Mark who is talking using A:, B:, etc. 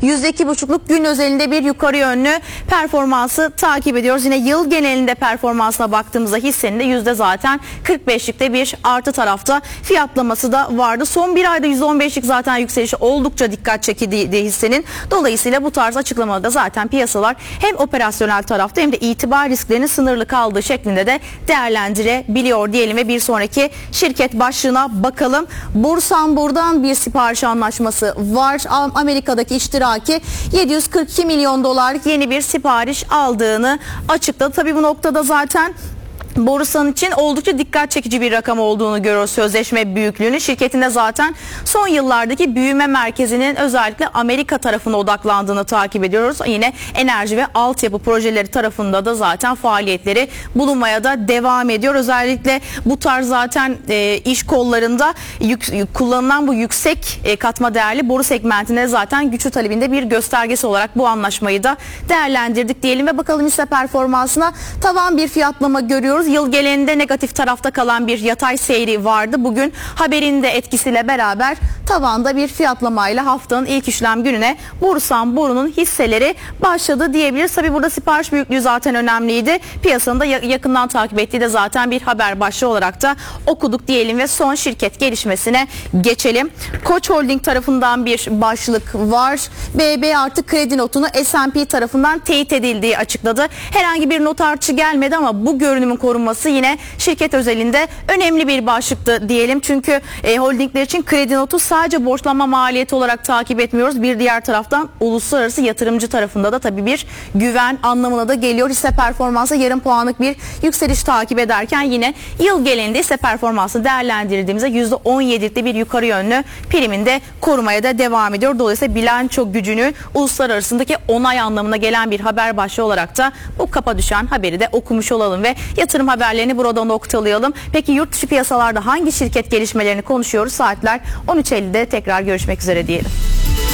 A: %2,5'luk gün özelinde bir yukarı yönlü performansı takip ediyoruz. Yine yıl genelinde performansına baktığımızda hissenin de zaten 45'likte bir artı tarafta fiyatlaması da vardı. Son bir ayda %15'lik zaten yükselişi oldukça dikkat çekildi hissenin. Dolayısıyla bu tarz açıklamada zaten piyasalar hem operasyonel tarafta hem de itibar risklerinin sınırlı kaldığı şeklinde de değerlendirebiliyor diyelim ve bir sonraki şirket başlığına bakalım. Bursanbur'dan bir sipariş anlaşması var. Amerika'daki iştiraki 742 milyon dolarlık yeni bir sipariş aldığını açıkladı. Tabii bu noktada zaten Borusan için oldukça dikkat çekici bir rakam olduğunu görüyoruz sözleşme büyüklüğünü. Şirketinde zaten son yıllardaki büyüme merkezinin özellikle Amerika tarafına odaklandığını takip ediyoruz. Yine enerji ve altyapı projeleri tarafında da zaten faaliyetleri bulunmaya da devam ediyor. Özellikle bu tarz zaten iş kollarında kullanılan bu yüksek katma değerli boru segmentine zaten güçlü talebinde bir göstergesi olarak bu anlaşmayı da değerlendirdik diyelim ve bakalım hisse performansına. Tavan bir fiyatlama görüyoruz. Yıl genelinde negatif tarafta kalan bir yatay seyri vardı. Bugün haberin de etkisiyle beraber tavanda bir fiyatlamayla haftanın ilk işlem gününe Bursanbur'un hisseleri başladı diyebiliriz. Tabi burada sipariş büyüklüğü zaten önemliydi. Piyasanın da yakından takip ettiği de zaten bir haber başlığı olarak da okuduk diyelim ve son şirket gelişmesine geçelim. Koç Holding tarafından bir başlık var. BB artık kredi notunu S&P tarafından teyit edildiği açıkladı. Herhangi bir not artışı gelmedi ama bu görünümün korunması yine şirket özelinde önemli bir başlıktı diyelim. Çünkü holdingler için kredi notu sadece borçlanma maliyeti olarak takip etmiyoruz. Bir diğer taraftan uluslararası yatırımcı tarafında da tabii bir güven anlamına da geliyor. Hisse performansı yarım puanlık bir yükseliş takip ederken yine yıl genelinde hisse performansı değerlendirdiğimizde %17'likte bir yukarı yönlü priminde korumaya da devam ediyor. Dolayısıyla bilanço gücünü uluslararasındaki onay anlamına gelen bir haber başlığı olarak da bu kapa düşen haberi de okumuş olalım ve yatırım haberlerini burada noktalayalım. Peki yurt dışı piyasalarda hangi şirket gelişmelerini konuşuyoruz? Saatler 13.50'de tekrar görüşmek üzere diyelim.